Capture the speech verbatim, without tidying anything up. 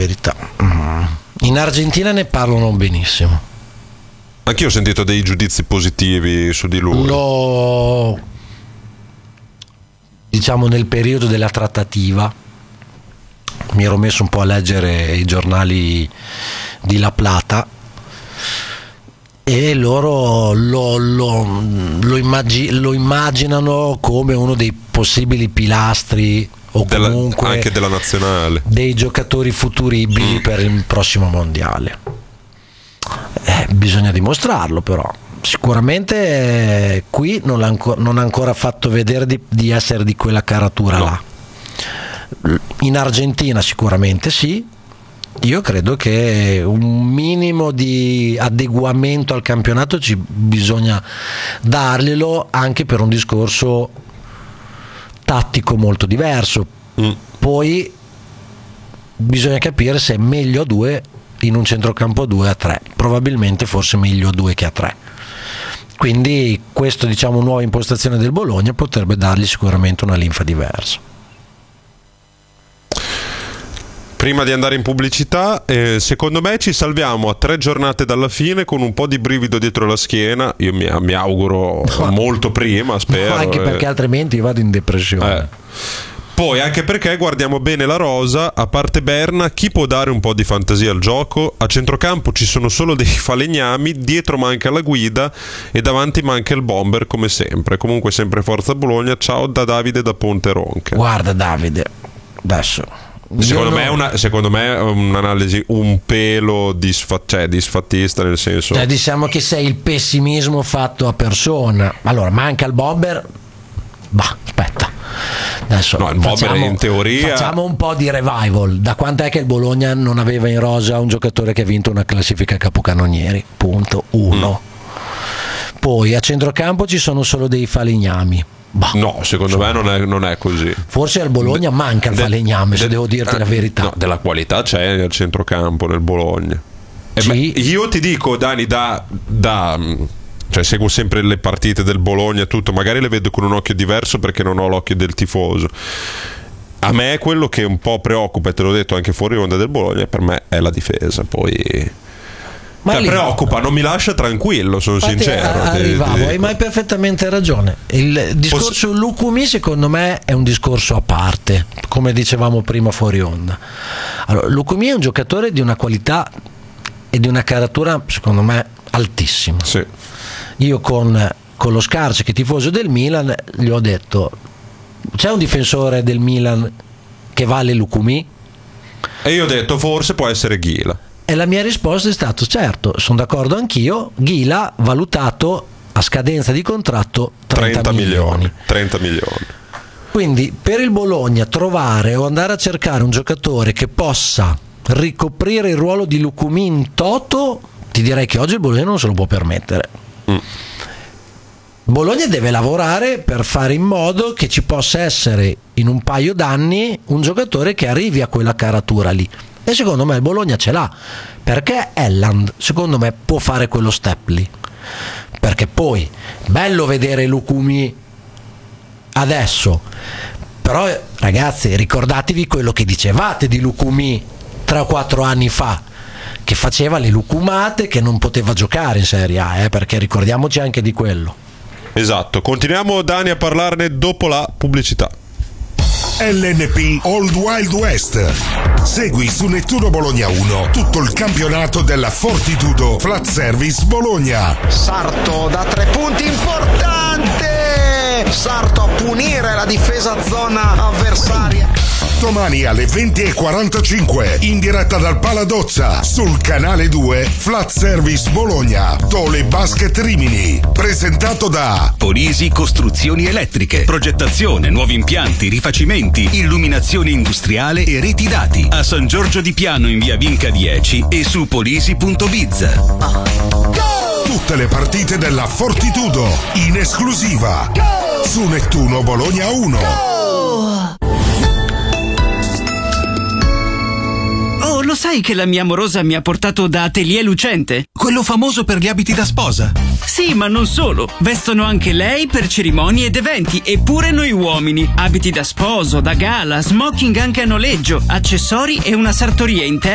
verità. In Argentina ne parlano benissimo. Anch'io ho sentito dei giudizi positivi su di lui. Lo, diciamo, nel periodo della trattativa mi ero messo un po' a leggere i giornali di La Plata e loro lo, lo, lo, immagi- lo immaginano come uno dei possibili pilastri o della, comunque anche della nazionale, dei giocatori futuribili mm. per il prossimo mondiale. Eh, bisogna dimostrarlo, però sicuramente eh, qui non ha, ancora, non ha ancora fatto vedere di, di essere di quella caratura no. là. In Argentina sicuramente sì. Io credo che un minimo di adeguamento al campionato ci bisogna darglielo, anche per un discorso tattico molto diverso. Mm. Poi bisogna capire se è meglio a due in un centrocampo a due a tre. Probabilmente forse meglio a due che a tre. Quindi questo, diciamo, nuova impostazione del Bologna potrebbe dargli sicuramente una linfa diversa. Prima di andare in pubblicità, eh, secondo me ci salviamo a tre giornate dalla fine con un po' di brivido dietro la schiena. Io mi, mi auguro no. molto prima, spero. No, anche perché eh. altrimenti vado in depressione. Eh. Poi anche perché guardiamo bene la rosa, a parte Berna, chi può dare un po' di fantasia al gioco? A centrocampo ci sono solo dei falegnami, dietro manca la guida e davanti manca il bomber come sempre. Comunque sempre Forza Bologna. Ciao da Davide da Ponte Ronca. Guarda Davide, adesso Secondo no. me, è una, secondo me è un'analisi un pelo disfa- cioè, disfattista, nel senso, cioè, diciamo che sei il pessimismo fatto a persona. Allora manca il bomber, bah, aspetta adesso no, il facciamo, bomber in teoria facciamo un po' di revival. Da quant'è che il Bologna non aveva in rosa un giocatore che ha vinto una classifica capocannonieri? Punto uno. mm. Poi a centrocampo ci sono solo dei falegnami. Bah, no, secondo me non è, non è così. Forse al Bologna de, manca il de, falegname, de, se devo dirti eh, la verità. No, della qualità c'è nel centrocampo nel Bologna. E sì. beh, io ti dico, Dani, da, da cioè seguo sempre le partite del Bologna, tutto, magari le vedo con un occhio diverso perché non ho l'occhio del tifoso. A me quello che un po' preoccupa, e te l'ho detto anche fuori onda del Bologna, per me è la difesa. Poi Ma lì, preoccupa, non mi lascia tranquillo, sono sincero. Arrivavo, ti, ti hai mai perfettamente ragione. Il discorso Posso... Lukumi secondo me è un discorso a parte, come dicevamo prima fuori onda. Allora, Lukumi è un giocatore di una qualità e di una caratura secondo me altissima. Sì. Io con, con lo Scarci, che è tifoso del Milan, gli ho detto: c'è un difensore del Milan che vale Lukumi? E io ho detto forse può essere Ghila. E la mia risposta è stata: certo, sono d'accordo anch'io. Ghila valutato a scadenza di contratto trenta milioni. trenta milioni. Quindi per il Bologna trovare o andare a cercare un giocatore che possa ricoprire il ruolo di Lukumi in toto, ti direi che oggi il Bologna non se lo può permettere. mm. Bologna deve lavorare per fare in modo che ci possa essere in un paio d'anni un giocatore che arrivi a quella caratura lì. E secondo me il Bologna ce l'ha, perché Elland secondo me può fare quello step lì, perché poi bello vedere Lukumi adesso, però ragazzi ricordatevi quello che dicevate di Lukumi tre o quattro anni fa, che faceva le lucumate, che non poteva giocare in Serie A, eh, perché ricordiamoci anche di quello. Esatto, continuiamo Dani a parlarne dopo la pubblicità. L N P Old Wild West. Segui su Nettuno Bologna uno tutto il campionato della Fortitudo Flat Service Bologna. Sarto da tre punti, importante! Sarto a punire la difesa zona avversaria. Domani alle venti e quarantacinque in diretta dal Paladozza sul canale due Flat Service Bologna Tole Basket Rimini, presentato da Polisi Costruzioni Elettriche, progettazione, nuovi impianti, rifacimenti, illuminazione industriale e reti dati a San Giorgio di Piano in via Vinca dieci e su polisi punto biz. Tutte le partite della Fortitudo in esclusiva Go! Su Nettuno Bologna uno. Go! Lo sai che la mia amorosa mi ha portato da Atelier Lucente? Quello famoso per gli abiti da sposa. Sì, ma non solo. Vestono anche lei per cerimonie ed eventi, e pure noi uomini. Abiti da sposo, da gala, smoking anche a noleggio, accessori e una sartoria interna